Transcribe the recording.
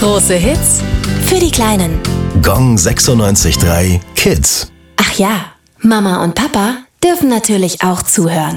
Große Hits für die Kleinen. Gong 96.3 Kids. Ach ja, Mama und Papa dürfen natürlich auch zuhören.